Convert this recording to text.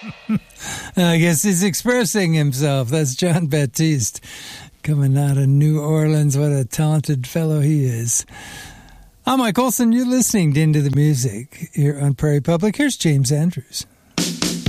I guess he's expressing himself. That's Jon Batiste coming out of New Orleans. What a talented fellow he is. I'm Mike Olson. You're listening to Into the Music here on Prairie Public. Here's James Andrews.